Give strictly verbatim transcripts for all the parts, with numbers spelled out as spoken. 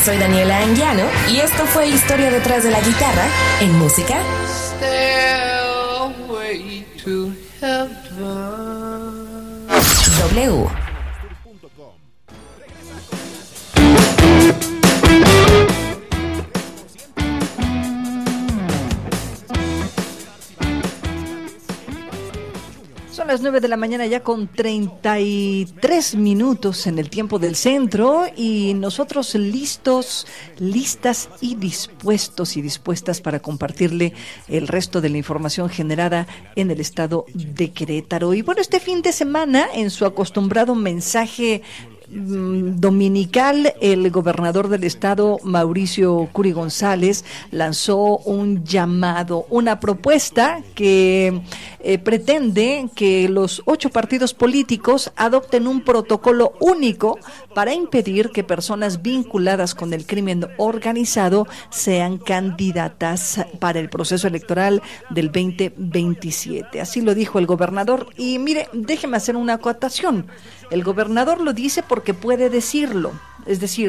Soy Daniela Anguiano y esto fue Historia detrás de la guitarra en música. Stairway to Heaven. W. Son las nueve de la mañana ya con treinta y tres minutos en el tiempo del centro y nosotros listos, listas y dispuestos y dispuestas para compartirle el resto de la información generada en el estado de Querétaro. Y bueno, este fin de semana, en su acostumbrado mensaje dominical, el gobernador del estado, Mauricio Curi González, lanzó un llamado, una propuesta que eh, pretende que los ocho partidos políticos adopten un protocolo único para impedir que personas vinculadas con el crimen organizado sean candidatas para el proceso electoral del veinte veintisiete. Así lo dijo el gobernador. Y mire, déjeme hacer una acotación. El gobernador lo dice porque puede decirlo. Es decir,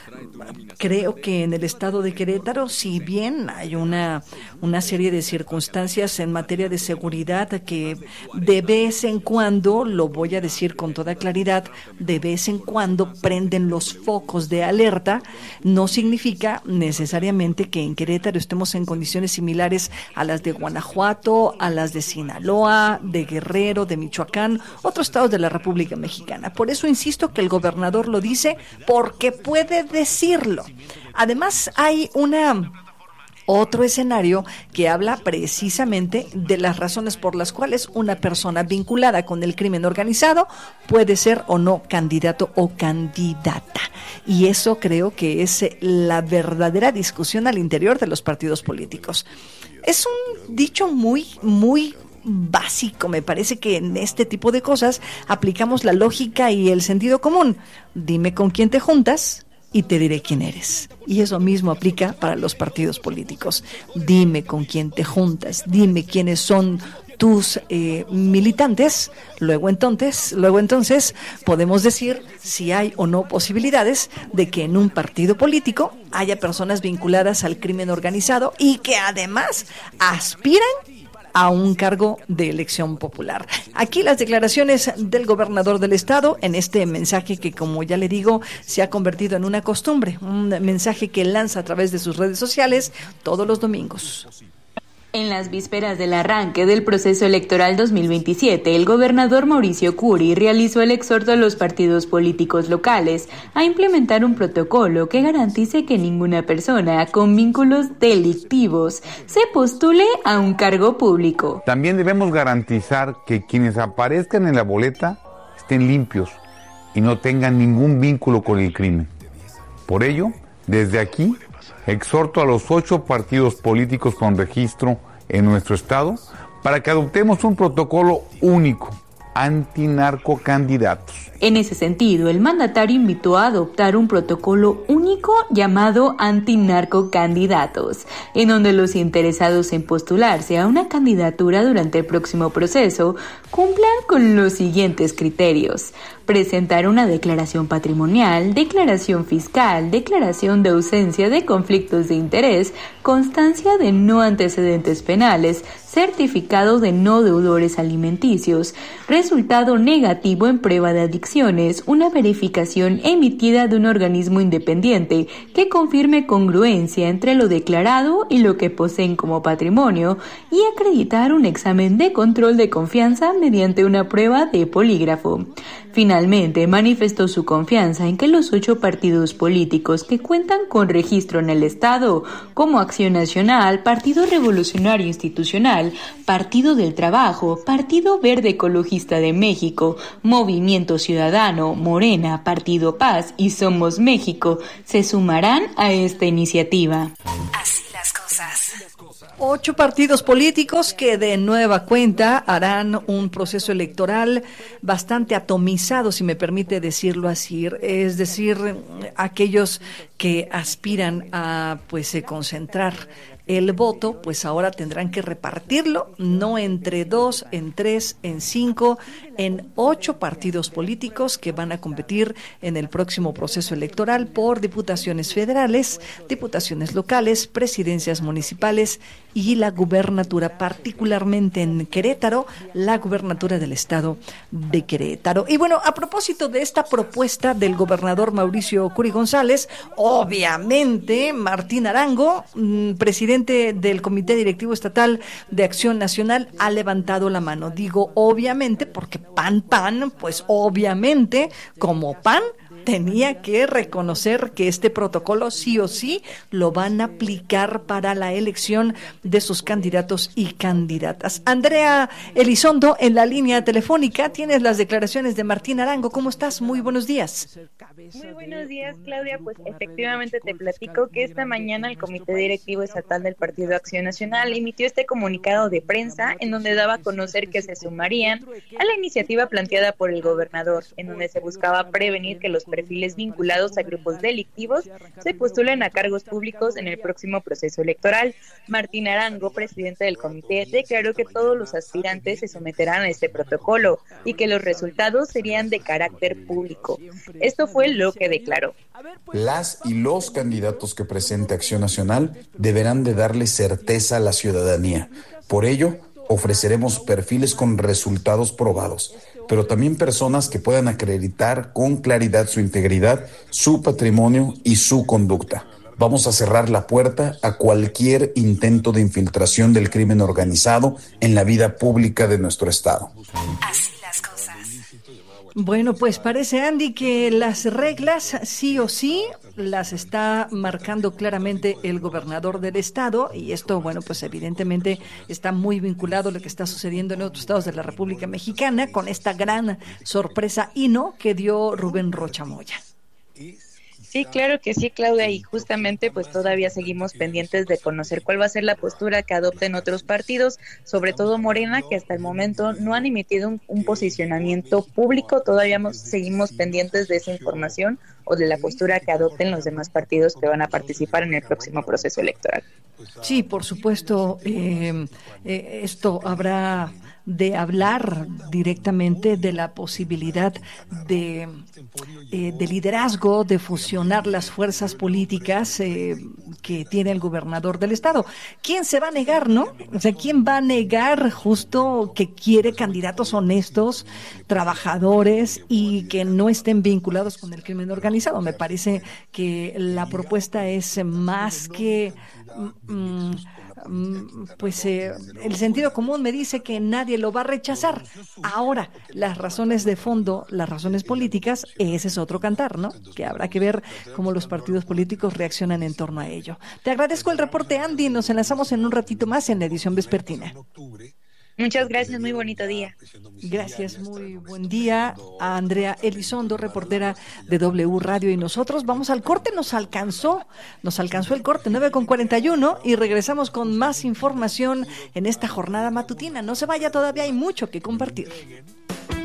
creo que en el estado de Querétaro, si bien hay una, una serie de circunstancias en materia de seguridad que de vez en cuando, lo voy a decir con toda claridad, de vez en cuando prenden los focos de alerta, no significa necesariamente que en Querétaro estemos en condiciones similares a las de Guanajuato, a las de Sinaloa, de Guerrero, de Michoacán, otros estados de la República Mexicana. Por eso insisto que el gobernador lo dice porque puede decirlo. Además, hay una otro escenario que habla precisamente de las razones por las cuales una persona vinculada con el crimen organizado puede ser o no candidato o candidata. Y eso creo que es la verdadera discusión al interior de los partidos políticos. Es un dicho muy, muy básico. Me parece que en este tipo de cosas aplicamos la lógica y el sentido común. Dime con quién te juntas y te diré quién eres. Y eso mismo aplica para los partidos políticos. Dime con quién te juntas, dime quiénes son tus eh, militantes, luego entonces, luego entonces podemos decir si hay o no posibilidades de que en un partido político haya personas vinculadas al crimen organizado y que además aspiran a un cargo de elección popular. Aquí las declaraciones del gobernador del estado en este mensaje que, como ya le digo, se ha convertido en una costumbre, un mensaje que lanza a través de sus redes sociales todos los domingos. En las vísperas del arranque del proceso electoral dos mil veintisiete, el gobernador Mauricio Curi realizó el exhorto a los partidos políticos locales a implementar un protocolo que garantice que ninguna persona con vínculos delictivos se postule a un cargo público. También debemos garantizar que quienes aparezcan en la boleta estén limpios y no tengan ningún vínculo con el crimen. Por ello, desde aquí, exhorto a los ocho partidos políticos con registro en nuestro estado para que adoptemos un protocolo único antinarcocandidatos. En ese sentido, el mandatario invitó a adoptar un protocolo único llamado antinarcocandidatos, en donde los interesados en postularse a una candidatura durante el próximo proceso cumplan con los siguientes criterios: presentar una declaración patrimonial, declaración fiscal, declaración de ausencia de conflictos de interés, constancia de no antecedentes penales, certificado de no deudores alimenticios, resultado negativo en prueba de adicciones, una verificación emitida de un organismo independiente que confirme congruencia entre lo declarado y lo que poseen como patrimonio, y acreditar un examen de control de confianza mediante una prueba de polígrafo. Finalmente, manifestó su confianza en que los ocho partidos políticos que cuentan con registro en el Estado, como Acción Nacional, Partido Revolucionario Institucional, Partido del Trabajo, Partido Verde Ecologista de México, Movimiento Ciudadano, Morena, Partido Paz y Somos México, se sumarán a esta iniciativa. Así las cosas. Ocho partidos políticos que de nueva cuenta harán un proceso electoral bastante atomizado, si me permite decirlo así, es decir, aquellos que aspiran a pues eh, concentrar el voto, pues ahora tendrán que repartirlo, no entre dos, en tres, en cinco, en ocho partidos políticos que van a competir en el próximo proceso electoral por diputaciones federales, diputaciones locales, presidencias municipales y la gubernatura, particularmente en Querétaro, la gubernatura del estado de Querétaro. Y bueno, a propósito de esta propuesta del gobernador Mauricio Curi González, obviamente Martín Arango, presidente del Comité Directivo Estatal de Acción Nacional, ha levantado la mano. Digo obviamente porque PAN, PAN, pues obviamente como PAN tenía que reconocer que este protocolo sí o sí lo van a aplicar para la elección de sus candidatos y candidatas. Andrea Elizondo, en la línea telefónica, tienes las declaraciones de Martín Arango. ¿Cómo estás? Muy buenos días. Muy buenos días, Claudia. Pues efectivamente te platico que esta mañana el Comité Directivo Estatal del Partido Acción Nacional emitió este comunicado de prensa en donde daba a conocer que se sumarían a la iniciativa planteada por el gobernador, en donde se buscaba prevenir que los perfiles vinculados a grupos delictivos se postulen a cargos públicos en el próximo proceso electoral. Martín Arango, presidente del comité, declaró que todos los aspirantes se someterán a este protocolo y que los resultados serían de carácter público. Esto fue lo que declaró. Las y los candidatos que presente Acción Nacional deberán de darle certeza a la ciudadanía. Por ello, ofreceremos perfiles con resultados probados, pero también personas que puedan acreditar con claridad su integridad, su patrimonio y su conducta. Vamos a cerrar la puerta a cualquier intento de infiltración del crimen organizado en la vida pública de nuestro estado. Así las cosas. Bueno, pues parece, Andy, que las reglas sí o sí las está marcando claramente el gobernador del estado, y esto, bueno, pues evidentemente está muy vinculado a lo que está sucediendo en otros estados de la República Mexicana con esta gran sorpresa y no que dio Rubén Rocha Moya. Sí, claro que sí, Claudia, y justamente pues todavía seguimos pendientes de conocer cuál va a ser la postura que adopten otros partidos, sobre todo Morena, que hasta el momento no han emitido un, un posicionamiento público. Todavía seguimos pendientes de esa información o de la postura que adopten los demás partidos que van a participar en el próximo proceso electoral. Sí, por supuesto, eh, eh, esto habrá de hablar directamente de la posibilidad de, eh, de liderazgo, de fusionar las fuerzas políticas eh, que tiene el gobernador del estado. ¿Quién se va a negar, no? O sea, ¿quién va a negar justo que quiere candidatos honestos, trabajadores y que no estén vinculados con el crimen organizado? Me parece que la propuesta es más que... Mm, pues eh, el sentido común me dice que nadie lo va a rechazar. Ahora, las razones de fondo, las razones políticas, ese es otro cantar, ¿no? Que habrá que ver cómo los partidos políticos reaccionan en torno a ello. Te agradezco el reporte, Andy. Nos enlazamos en un ratito más en la edición vespertina. Muchas gracias, muy bonito día. Gracias, muy buen día a Andrea Elizondo, reportera de W Radio. Y nosotros vamos al corte, nos alcanzó, nos alcanzó el corte, nueve con cuarenta y uno, y regresamos con más información en esta jornada matutina. No se vaya, todavía hay mucho que compartir.